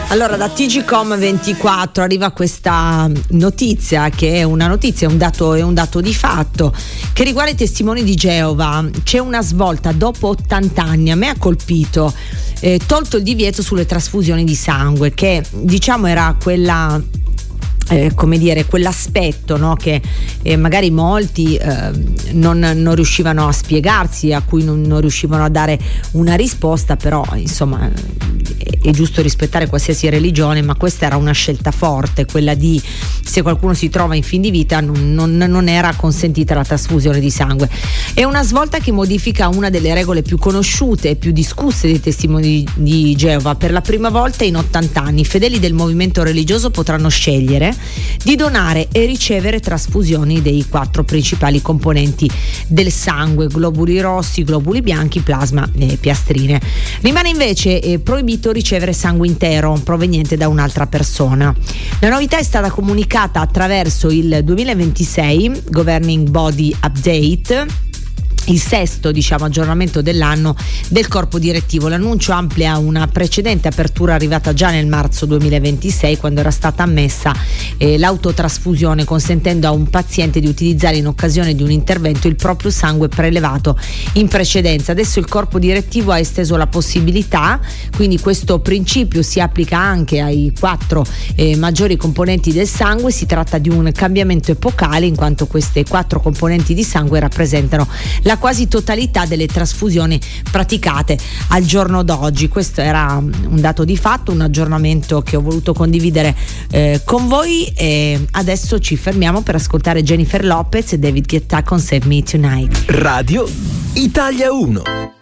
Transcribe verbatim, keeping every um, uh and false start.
Allora, da T G Com ventiquattro arriva questa notizia, che è una notizia, è un dato, è un dato di fatto, che riguarda i testimoni di Geova. C'è una svolta dopo ottanta anni. A me ha colpito, eh, tolto il divieto sulle trasfusioni di sangue, che diciamo era quella Eh, come dire, quell'aspetto, no, che eh, magari molti eh, non, non riuscivano a spiegarsi, a cui non, non riuscivano a dare una risposta, però insomma è, è giusto rispettare qualsiasi religione, ma questa era una scelta forte, quella di, se qualcuno si trova in fin di vita, non, non, non era consentita la trasfusione di sangue. È una svolta che modifica una delle regole più conosciute e più discusse dei testimoni di Geova. Per la prima volta in ottanta anni i fedeli del movimento religioso potranno scegliere di donare e ricevere trasfusioni dei quattro principali componenti del sangue: globuli rossi, globuli bianchi, plasma e piastrine. Rimane invece eh, proibito ricevere sangue intero proveniente da un'altra persona. La novità è stata comunicata attraverso il duemilaventisei Governing Body Update, il sesto diciamo aggiornamento dell'anno del corpo direttivo. L'annuncio amplia una precedente apertura arrivata già nel marzo duemilaventisei, quando era stata ammessa eh, l'autotrasfusione, consentendo a un paziente di utilizzare in occasione di un intervento il proprio sangue prelevato in precedenza. Adesso il corpo direttivo ha esteso la possibilità, quindi questo principio si applica anche ai quattro eh, maggiori componenti del sangue. Si tratta di un cambiamento epocale, in quanto queste quattro componenti di sangue rappresentano la quasi totalità delle trasfusioni praticate al giorno d'oggi. Questo era un dato di fatto, un aggiornamento che ho voluto condividere eh, con voi, e adesso ci fermiamo per ascoltare Jennifer Lopez e David Guetta con Save Me Tonight. Radio Italia uno.